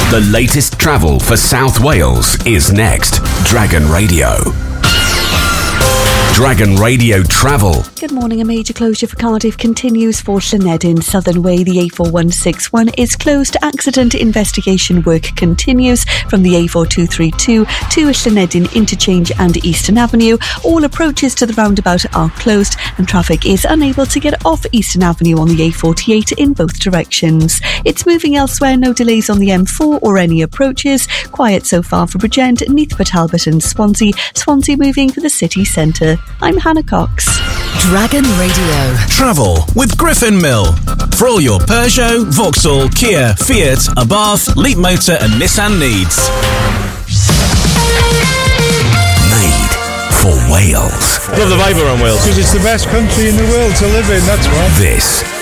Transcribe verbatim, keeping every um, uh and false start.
The latest travel for South Wales is next. Dragon Radio. Dragon Radio Travel. Good morning. A major closure for Cardiff continues for Llanedin Southern Way. The A four one six one is closed. Accident investigation work continues from the A four two three two to Llanedin Interchange and Eastern Avenue. All approaches to the roundabout are closed and traffic is unable to get off Eastern Avenue on the A forty-eight in both directions. It's moving elsewhere. No delays on the M four or any approaches. Quiet so far for Bridgend, Neathport Talbot and Swansea. Swansea moving for the city centre. I'm Hannah Cox. Dragon Radio. Travel with Griffin Mill. For all your Peugeot, Vauxhall, Kia, Fiat, Abarth, Leap Motor and Nissan needs. Made for Wales. Love the vibe around Wales. Because it's the best country in the world to live in, that's why. This